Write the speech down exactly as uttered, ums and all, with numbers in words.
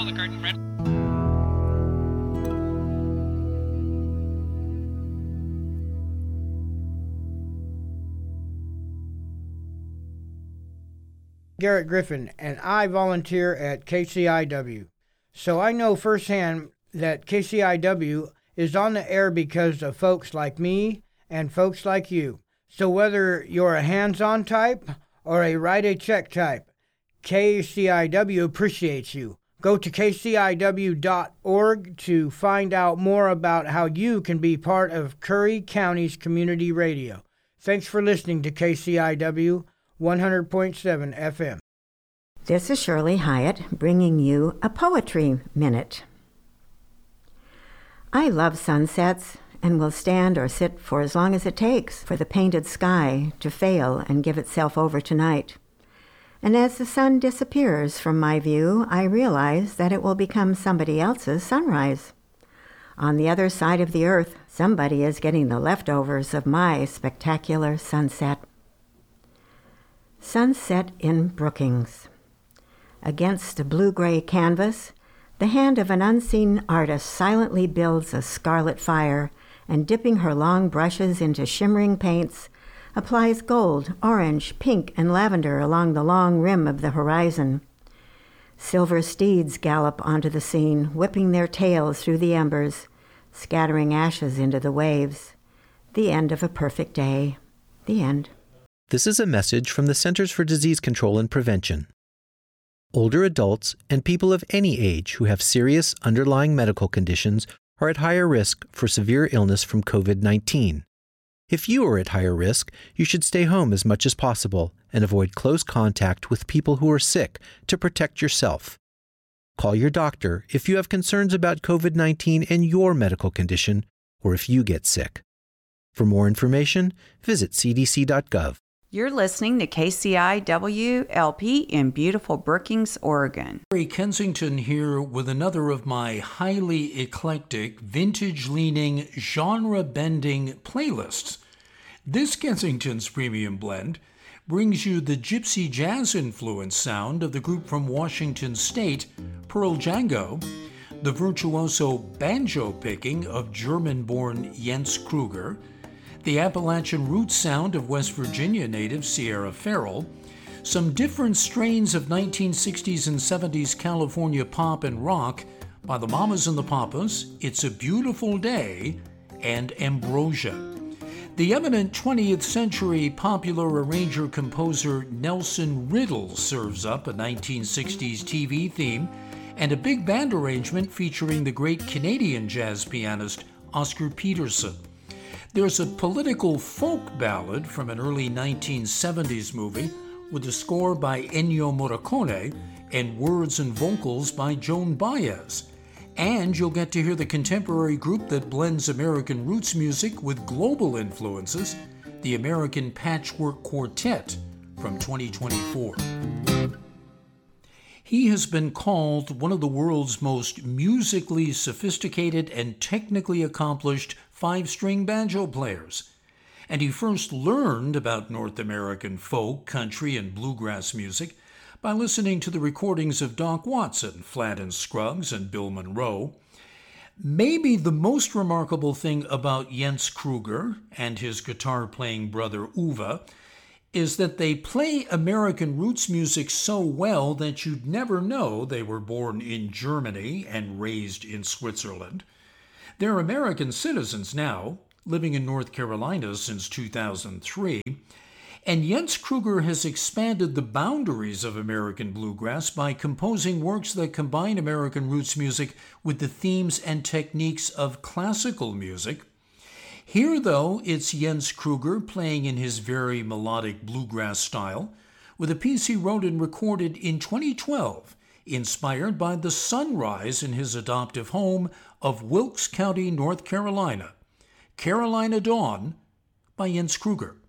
Olive Garden red. Garrett Griffin, and I volunteer at K C I W. So I know firsthand that K C I W is on the air because of folks like me and folks like you. So whether you're a hands-on type or a write-a-check type, K C I W appreciates you. Go to k c i w dot org to find out more about how you can be part of Curry County's community radio. Thanks for listening to K C I W one hundred point seven F M. This is Shirley Hyatt bringing you a Poetry Minute. I love sunsets and will stand or sit for as long as it takes for the painted sky to fail and give itself over to night. And as the sun disappears from my view, I realize that it will become somebody else's sunrise. On the other side of the earth, somebody is getting the leftovers of my spectacular sunset. Sunset in Brookings. Against a blue-gray canvas, the hand of an unseen artist silently builds a scarlet fire, and dipping her long brushes into shimmering paints, applies gold, orange, pink, and lavender along the long rim of the horizon. Silver steeds gallop onto the scene, whipping their tails through the embers, scattering ashes into the waves. The end of a perfect day. The end. This is a message from the Centers for Disease Control and Prevention. Older adults and people of any age who have serious underlying medical conditions are at higher risk for severe illness from covid nineteen. If you are at higher risk, you should stay home as much as possible and avoid close contact with people who are sick to protect yourself. Call your doctor if you have concerns about covid nineteen and your medical condition, or if you get sick. For more information, visit c d c dot gov. You're listening to K C I W L P in beautiful Brookings, Oregon. Barry Kensington here with another of my highly eclectic, vintage-leaning, genre-bending playlists. This Kensington's Premium Blend brings you the gypsy jazz-influenced sound of the group from Washington State, Pearl Django, the virtuoso banjo-picking of German-born Jens Kruger, the Appalachian roots sound of West Virginia native Sierra Farrell, some different strains of nineteen sixties and seventies California pop and rock by the Mamas and the Papas, It's a Beautiful Day, and Ambrosia. The eminent twentieth century popular arranger-composer Nelson Riddle serves up a nineteen sixties T V theme and a big band arrangement featuring the great Canadian jazz pianist Oscar Peterson. There's a political folk ballad from an early nineteen seventies movie with a score by Ennio Morricone and words and vocals by Joan Baez. And you'll get to hear the contemporary group that blends American roots music with global influences, the American Patchwork Quartet from twenty twenty-four. He has been called one of the world's most musically sophisticated and technically accomplished five-string banjo players. And he first learned about North American folk, country, and bluegrass music by listening to the recordings of Doc Watson, Flatt and Scruggs, and Bill Monroe. Maybe the most remarkable thing about Jens Kruger and his guitar-playing brother Uwe is that they play American roots music so well that you'd never know they were born in Germany and raised in Switzerland. They're American citizens now, living in North Carolina since two thousand three, and Jens Kruger has expanded the boundaries of American bluegrass by composing works that combine American roots music with the themes and techniques of classical music. Here, though, it's Jens Kruger playing in his very melodic bluegrass style, with a piece he wrote and recorded in twenty twelve, inspired by the sunrise in his adoptive home of Wilkes County, North Carolina. Carolina Dawn by Jens Kruger.